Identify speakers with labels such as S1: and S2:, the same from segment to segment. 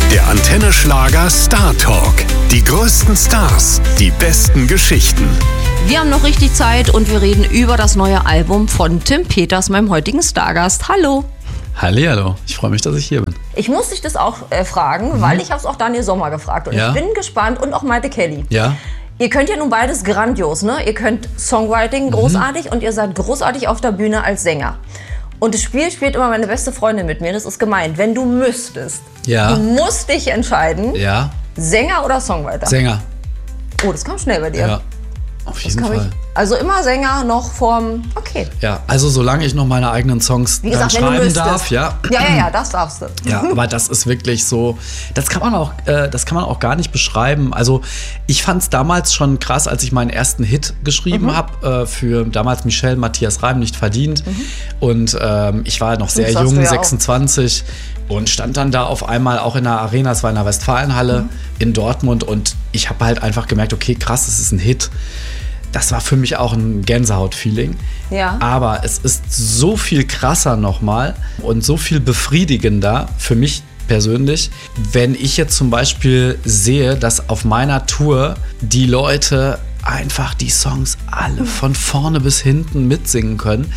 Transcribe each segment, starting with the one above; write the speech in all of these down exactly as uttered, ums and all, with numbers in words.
S1: Der Antenne Schlager Star Talk. Die größten Stars, die besten Geschichten.
S2: Wir haben noch richtig Zeit und wir reden über das neue Album von Tim Peters, meinem heutigen Stargast. Hallo.
S3: Hallihallo, ich freue mich, dass ich hier bin.
S2: Ich muss dich das auch äh, fragen, mhm. weil ich habe es auch Daniel Sommer gefragt und ja. ich bin gespannt und auch Maite Kelly.
S3: Ja.
S2: Ihr könnt ja nun beides grandios, ne? Ihr könnt Songwriting großartig mhm. und ihr seid großartig auf der Bühne als Sänger. Und das Spiel spielt immer meine beste Freundin mit mir, das ist gemeint. Wenn du müsstest,
S3: ja.
S2: du musst dich entscheiden,
S3: ja.
S2: Sänger oder Songwriter?
S3: Sänger.
S2: Oh, das kam schnell bei dir.
S3: Ja, auf jeden Fall.
S2: Ich, also immer Sänger noch vorm, okay.
S3: Ja, also solange ich noch meine eigenen Songs
S2: Wie gesagt,
S3: dann
S2: wenn
S3: schreiben
S2: du
S3: darf, ja.
S2: Ja, ja, ja, das darfst du.
S3: Ja, aber das ist wirklich so, das kann man auch, äh, das kann man auch gar nicht beschreiben. Also ich fand es damals schon krass, als ich meinen ersten Hit geschrieben mhm. habe, äh, für damals Michel Matthias Reim, Nicht verdient. Mhm. Und ähm, ich war noch sehr jung, ja sechsundzwanzig. Auch. Und stand dann da auf einmal auch in der Arena, es war in der Westfalenhalle mhm. in Dortmund. Und ich habe halt einfach gemerkt, okay, krass, das ist ein Hit. Das war für mich auch ein Gänsehaut-Feeling.
S2: Ja.
S3: Aber es ist so viel krasser nochmal und so viel befriedigender für mich persönlich, wenn ich jetzt zum Beispiel sehe, dass auf meiner Tour die Leute einfach die Songs alle von vorne bis hinten mitsingen können.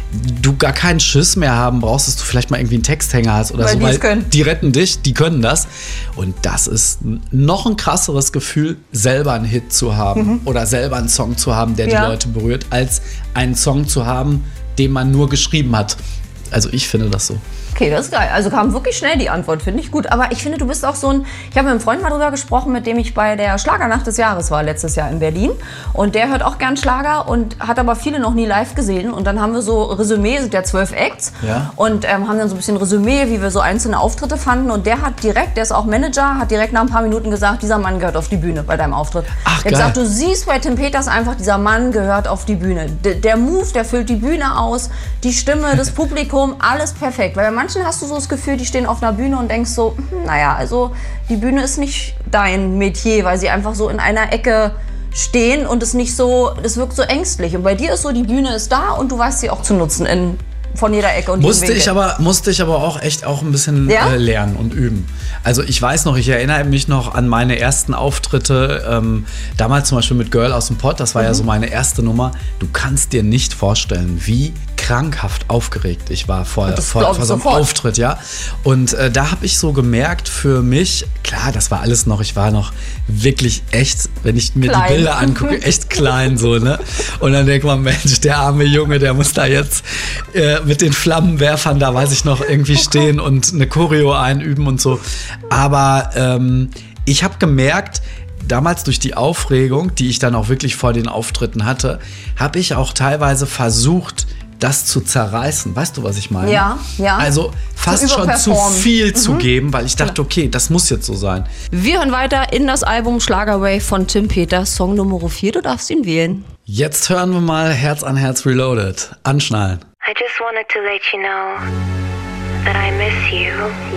S3: Du gar keinen Schiss mehr haben brauchst, dass du vielleicht mal irgendwie einen Texthänger hast oder
S2: weil
S3: so, weil
S2: können.
S3: die retten dich, die können das. Und das ist noch ein krasseres Gefühl, selber einen Hit zu haben mhm. oder selber einen Song zu haben, der ja. die Leute berührt, als einen Song zu haben, den man nur geschrieben hat. Also ich finde das so.
S2: Okay, das ist geil. Also kam wirklich schnell die Antwort, finde ich gut. Aber ich finde, du bist auch so ein... Ich habe mit einem Freund mal drüber gesprochen, mit dem ich bei der Schlagernacht des Jahres war, letztes Jahr in Berlin. Und der hört auch gern Schlager und hat aber viele noch nie live gesehen. Und dann haben wir so Resümee, sind ja zwölf Acts.
S3: Ja.
S2: Und ähm, haben dann so ein bisschen Resümee, wie wir so einzelne Auftritte fanden. Und der hat direkt, der ist auch Manager, hat direkt nach ein paar Minuten gesagt, dieser Mann gehört auf die Bühne bei deinem Auftritt.
S3: Ach,
S2: der hat gesagt, du siehst bei Tim Peters einfach, dieser Mann gehört auf die Bühne. D- der Move, der füllt die Bühne aus, die Stimme, das Publikum, alles perfekt. Weil bei manchen hast du so das Gefühl, die stehen auf einer Bühne und denkst so, hm, naja, also die Bühne ist nicht dein Metier, weil sie einfach so in einer Ecke stehen und es nicht so, das wirkt so ängstlich. Und bei dir ist so, die Bühne ist da und du weißt sie auch zu nutzen in, von jeder Ecke und
S3: musste ich aber musste ich aber auch echt auch ein bisschen
S2: ja?
S3: äh, lernen und üben. Also ich weiß noch, ich erinnere mich noch an meine ersten Auftritte, ähm, damals zum Beispiel mit Girl aus dem Pott, das war mhm. ja so meine erste Nummer. Du kannst dir nicht vorstellen, wie krankhaft aufgeregt ich war vor, vor, vor so einem Auftritt, ja. Und äh, da habe ich so gemerkt für mich, klar, das war alles noch, ich war noch wirklich echt, wenn ich mir
S2: klein.
S3: die Bilder angucke, echt klein so, ne? Und dann denkt man, Mensch, der arme Junge, der muss da jetzt äh, mit den Flammenwerfern da, weiß ich noch, irgendwie stehen und eine Choreo einüben und so. Aber ähm, ich habe gemerkt, damals durch die Aufregung, die ich dann auch wirklich vor den Auftritten hatte, habe ich auch teilweise versucht, das zu zerreißen. Weißt du, was ich meine?
S2: Ja, ja.
S3: Also fast schon zu viel mhm. zu geben, weil ich dachte, okay, das muss jetzt so sein.
S2: Wir hören weiter in das Album Schlagerwave von Tim Peters, Song Nummer vier. Du darfst ihn wählen.
S3: Jetzt hören wir mal Herz an Herz Reloaded. Anschnallen.
S4: I just wanted to let you know that I miss you.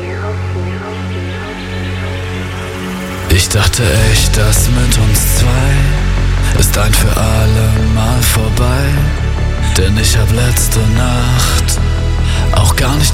S5: Ich dachte echt, das mit uns zwei ist ein für alle Mal vorbei. Denn ich hab letzte Nacht auch gar nicht